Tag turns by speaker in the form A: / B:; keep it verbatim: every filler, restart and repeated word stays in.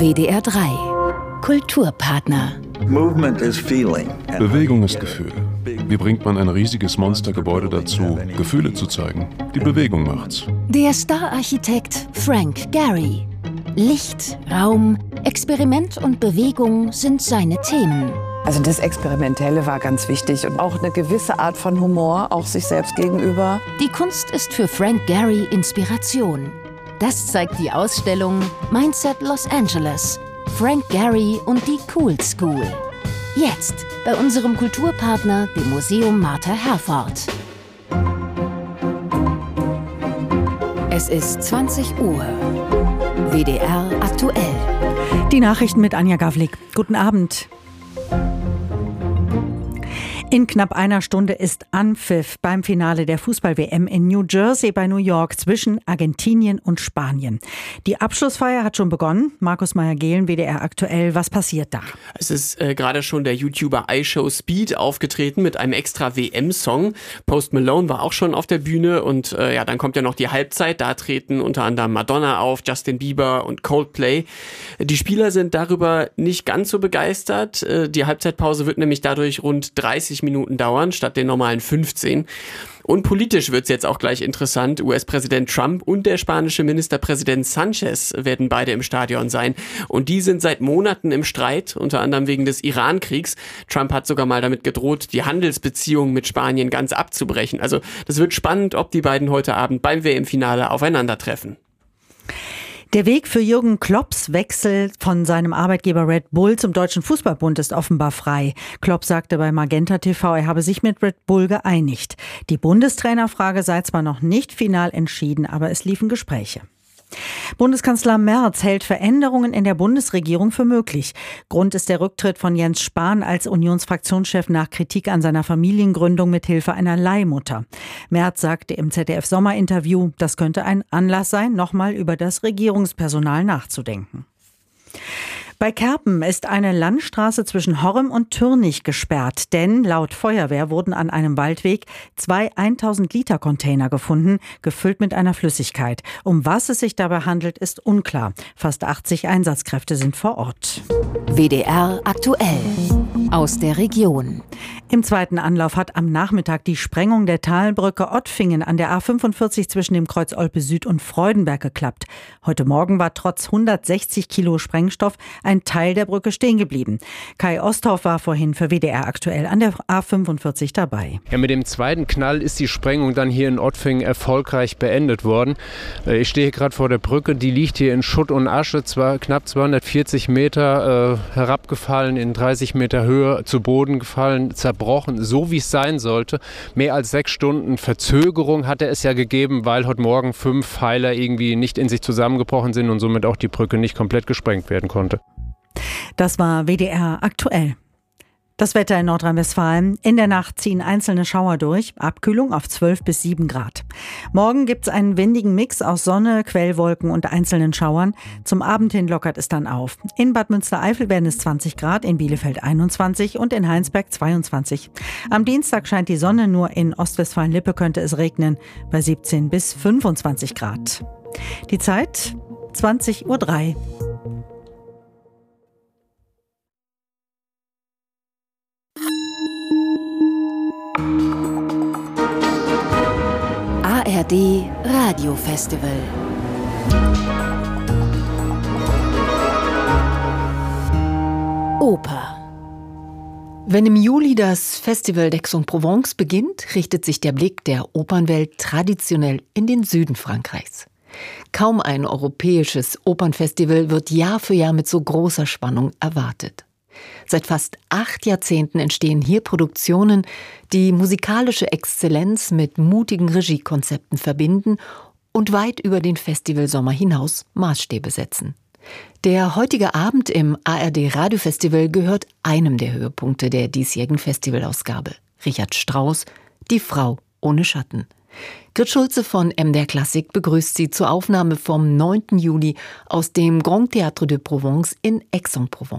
A: W D R drei Kulturpartner.
B: Bewegung ist Gefühl. Wie bringt man ein riesiges Monstergebäude dazu, Gefühle zu zeigen? Die Bewegung macht's.
A: Der Star-Architekt Frank Gehry. Licht, Raum, Experiment und Bewegung sind seine Themen.
C: Also das Experimentelle war ganz wichtig und auch eine gewisse Art von Humor, auch sich selbst gegenüber.
A: Die Kunst ist für Frank Gehry Inspiration. Das zeigt die Ausstellung Mindset Los Angeles. Frank Gehry und die Cool School. Jetzt bei unserem Kulturpartner, dem Museum Martha Herford. Es ist zwanzig Uhr. W D R aktuell.
D: Die Nachrichten mit Anja Gavlik. Guten Abend. In knapp einer Stunde ist Anpfiff beim Finale der Fußball-W M in New Jersey bei New York zwischen Argentinien und Spanien. Die Abschlussfeier hat schon begonnen. Markus Meyer-Gehlen, W D R aktuell. Was passiert da?
E: Es ist äh, gerade schon der YouTuber iShow Speed aufgetreten mit einem extra W M-Song. Post Malone war auch schon auf der Bühne und äh, ja, dann kommt ja noch die Halbzeit. Da treten unter anderem Madonna auf, Justin Bieber und Coldplay. Die Spieler sind darüber nicht ganz so begeistert. Äh, die Halbzeitpause wird nämlich dadurch rund dreißig Minuten dauern, statt den normalen fünfzehn. Und politisch wird's jetzt auch gleich interessant. U S-Präsident Trump und der spanische Ministerpräsident Sanchez werden beide im Stadion sein. Und die sind seit Monaten im Streit, unter anderem wegen des Iran-Kriegs. Trump hat sogar mal damit gedroht, die Handelsbeziehungen mit Spanien ganz abzubrechen. Also das wird spannend, ob die beiden heute Abend beim W M-Finale aufeinandertreffen.
D: Der Weg für Jürgen Klopps Wechsel von seinem Arbeitgeber Red Bull zum Deutschen Fußballbund ist offenbar frei. Klopp sagte bei Magenta T V, er habe sich mit Red Bull geeinigt. Die Bundestrainerfrage sei zwar noch nicht final entschieden, aber es liefen Gespräche. Bundeskanzler Merz hält Veränderungen in der Bundesregierung für möglich. Grund ist der Rücktritt von Jens Spahn als Unionsfraktionschef nach Kritik an seiner Familiengründung mit Hilfe einer Leihmutter. Merz sagte im Z D F-Sommerinterview, das könnte ein Anlass sein, nochmal über das Regierungspersonal nachzudenken. Bei Kerpen ist eine Landstraße zwischen Horrem und Türnich gesperrt, denn laut Feuerwehr wurden an einem Waldweg zwei tausend Liter Container gefunden, gefüllt mit einer Flüssigkeit. Um was es sich dabei handelt, ist unklar. Fast achtzig Einsatzkräfte sind vor Ort.
A: W D R aktuell. Aus der Region.
D: Im zweiten Anlauf hat am Nachmittag die Sprengung der Talbrücke Ottfingen an der A fünfundvierzig zwischen dem Kreuz Olpe Süd und Freudenberg geklappt. Heute Morgen war trotz hundertsechzig Kilo Sprengstoff ein Teil der Brücke stehen geblieben. Kai Osthoff war vorhin für W D R aktuell an der A fünfundvierzig dabei.
F: Ja, mit dem zweiten Knall ist die Sprengung dann hier in Ottfingen erfolgreich beendet worden. Ich stehe hier gerade vor der Brücke, die liegt hier in Schutt und Asche, zwar knapp zweihundertvierzig Meter äh, herabgefallen, in dreißig Meter Höhe zu Boden gefallen, zerbrochen, so wie es sein sollte. Mehr als sechs Stunden Verzögerung hatte es ja gegeben, weil heute Morgen fünf Pfeiler irgendwie nicht in sich zusammengebrochen sind und somit auch die Brücke nicht komplett gesprengt werden konnte.
D: Das war W D R aktuell. Das Wetter in Nordrhein-Westfalen. In der Nacht ziehen einzelne Schauer durch. Abkühlung auf zwölf bis sieben Grad. Morgen gibt's einen windigen Mix aus Sonne, Quellwolken und einzelnen Schauern. Zum Abend hin lockert es dann auf. In Bad Münstereifel werden es zwanzig Grad, in Bielefeld einundzwanzig und in Heinsberg zweiundzwanzig. Am Dienstag scheint die Sonne, nur in Ostwestfalen-Lippe könnte es regnen, bei siebzehn bis fünfundzwanzig Grad. Die Zeit zwanzig Uhr drei.
A: A R D Radio Festival. Oper. Wenn im Juli das Festival d'Aix-en-Provence beginnt, richtet sich der Blick der Opernwelt traditionell in den Süden Frankreichs. Kaum ein europäisches Opernfestival wird Jahr für Jahr mit so großer Spannung erwartet. Seit fast acht Jahrzehnten entstehen hier Produktionen, die musikalische Exzellenz mit mutigen Regiekonzepten verbinden und weit über den Festivalsommer hinaus Maßstäbe setzen. Der heutige Abend im A R D Radiofestival gehört einem der Höhepunkte der diesjährigen Festivalausgabe. Richard Strauss, Die Frau ohne Schatten. Grit Schulze von M D R Klassik begrüßt Sie zur Aufnahme vom neunten Juli aus dem Grand Théâtre de Provence in Aix-en-Provence.